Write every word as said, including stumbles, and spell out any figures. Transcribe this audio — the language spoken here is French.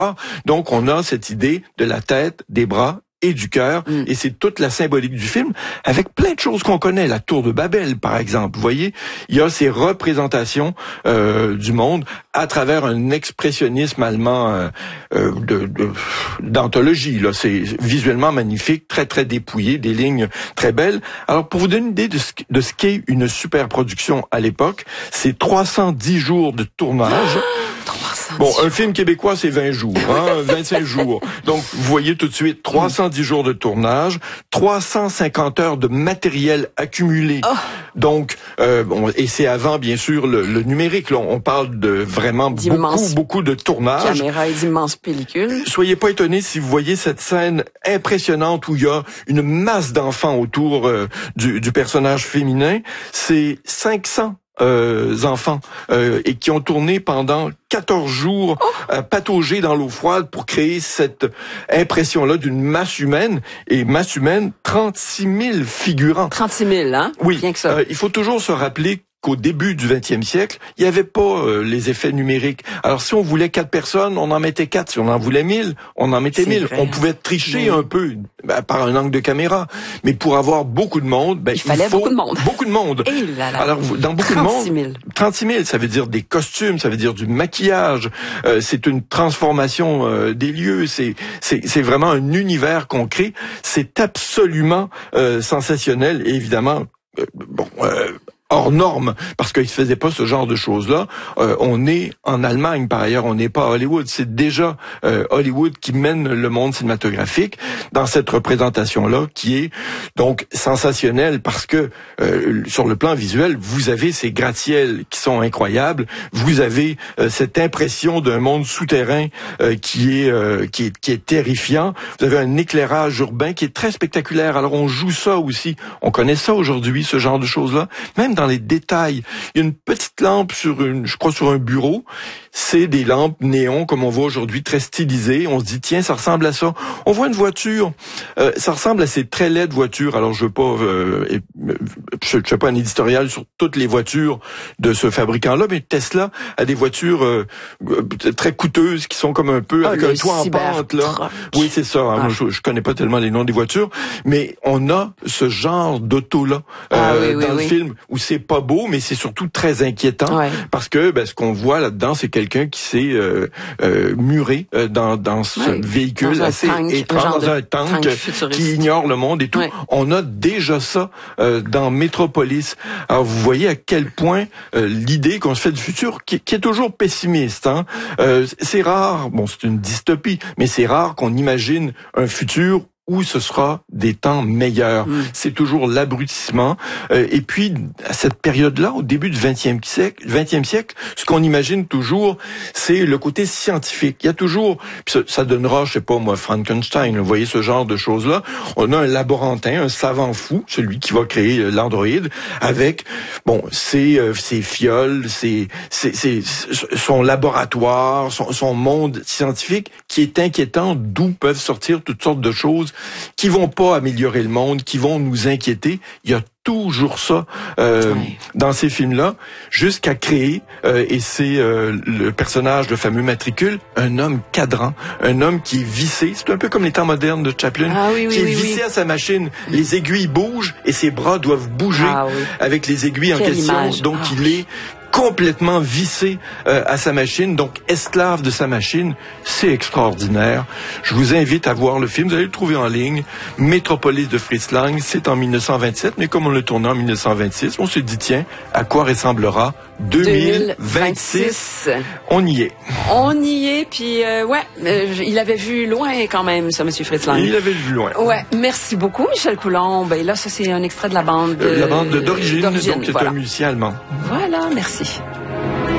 Donc, on a cette idée de la tête, des bras et du cœur, mm. et c'est toute la symbolique du film, avec plein de choses qu'on connaît. La tour de Babel, par exemple. Vous voyez, il y a ces représentations euh, du monde à travers un expressionnisme allemand euh, euh, de, de, d'anthologie. Là, c'est visuellement magnifique, très très dépouillé, des lignes très belles. Alors, pour vous donner une idée de ce, de ce qu'est une super production à l'époque, c'est trois cent dix jours de tournage. Bon, un film québécois, c'est vingt jours, hein, vingt-cinq jours. Donc, vous voyez tout de suite, trois cent dix jours de tournage, trois cent cinquante heures de matériel accumulé. Oh. Donc, euh, bon, et c'est avant, bien sûr, le, le numérique. Là, on parle de vraiment beaucoup, beaucoup de tournage. Caméra et d'immenses pellicules. Soyez pas étonnés si vous voyez cette scène impressionnante où il y a une masse d'enfants autour euh, du, du personnage féminin. C'est cinq cents Euh, enfants euh, et qui ont tourné pendant quatorze jours oh. euh, pataugés dans l'eau froide pour créer cette impression-là d'une masse humaine. Et masse humaine, trente-six mille figurants. trente-six mille, hein? Oui. Rien que ça. Euh, il faut toujours se rappeler qu'au début du vingtième siècle, il n'y avait pas euh, les effets numériques. Alors, si on voulait quatre personnes, on en mettait quatre. Si on en voulait mille, on en mettait mille. On pouvait tricher oui. un peu ben, par un angle de caméra. Mais pour avoir beaucoup de monde, ben, il, il fallait faut beaucoup de monde. Beaucoup de monde. Et là, là. Alors, dans beaucoup trente-six mille. de monde, trente-six mille, ça veut dire des costumes, ça veut dire du maquillage. Euh, c'est une transformation euh, des lieux. C'est, c'est, c'est vraiment un univers qu'on crée. C'est absolument euh, sensationnel. Et évidemment, euh, bon. Euh, hors norme, parce qu'ils ne faisaient pas ce genre de choses-là. Euh, on est en Allemagne, par ailleurs, on n'est pas à Hollywood. C'est déjà euh, Hollywood qui mène le monde cinématographique dans cette représentation-là, qui est donc sensationnelle, parce que euh, sur le plan visuel, vous avez ces gratte-ciels qui sont incroyables, vous avez euh, cette impression d'un monde souterrain euh, qui est, euh, qui est qui est terrifiant, vous avez un éclairage urbain qui est très spectaculaire. Alors on joue ça aussi, on connaît ça aujourd'hui, ce genre de choses-là, même dans dans les détails. Il y a une petite lampe sur une, je crois, sur un bureau. C'est des lampes néons, comme on voit aujourd'hui, très stylisées. On se dit, tiens, ça ressemble à ça. On voit une voiture. Euh, ça ressemble à ces très laides voitures. Alors, je veux pas, euh, je ne fais pas un éditorial sur toutes les voitures de ce fabricant-là, mais Tesla a des voitures euh, très coûteuses qui sont comme un peu, oh, avec un toit en pente, là. Oui, c'est ça. Hein. Ah. Moi, je, je connais pas tellement les noms des voitures, mais on a ce genre d'auto-là euh, ah, oui, oui, dans oui. le film où c'est pas beau, mais c'est surtout très inquiétant, ouais. parce que ben, ce qu'on voit là-dedans, c'est quelqu'un qui s'est euh, euh, muré euh, dans, dans ce ouais. véhicule dans assez tank, étrange, dans un tank, tank qui ignore le monde et tout. Ouais. On a déjà ça euh, dans Metropolis. Alors vous voyez à quel point euh, l'idée qu'on se fait du futur, qui, qui est toujours pessimiste, hein, euh, c'est rare, bon c'est une dystopie, mais c'est rare qu'on imagine un futur où ce sera des temps meilleurs. Mm. C'est toujours l'abrutissement. Euh, et puis, à cette période-là, au début du vingtième siècle, vingtième siècle, ce qu'on imagine toujours, c'est le côté scientifique. Il y a toujours, puis ça, ça donnera, je sais pas moi, Frankenstein, vous voyez ce genre de choses-là. On a un laborantin, un savant fou, celui qui va créer l'androïde, avec, bon, ses, euh, ses fioles, ses, ses, ses, son laboratoire, son, son monde scientifique, qui est inquiétant, d'où peuvent sortir toutes sortes de choses qui vont pas améliorer le monde, qui vont nous inquiéter. Il y a toujours ça euh, oui. dans ces films-là, jusqu'à créer, euh, et c'est euh, le personnage, le fameux matricule, un homme cadran, un homme qui est vissé, c'est un peu comme les temps modernes de Chaplin, ah, oui, oui, qui est oui, vissé oui. à sa machine. Les aiguilles bougent et ses bras doivent bouger ah, oui. avec les aiguilles Quelle en question. Image. Donc ah, il est complètement vissé euh, à sa machine, donc esclave de sa machine. C'est extraordinaire. Je vous invite à voir le film. Vous allez le trouver en ligne. Métropolis de Fritz Lang. C'est en mille neuf cent vingt-sept, mais comme on le tournait en mille neuf cent vingt-six, on se dit, tiens, à quoi ressemblera deux mille vingt-six? On y est. On y est, puis euh, ouais, euh, il avait vu loin quand même, ça, Monsieur Fritz Lang. Il avait vu loin. Ouais, merci beaucoup, Michel Coulombe. Et là, ça, c'est un extrait de la bande... Euh, la bande d'origine, donc c'est voilà. un musicien allemand. Voilà, merci.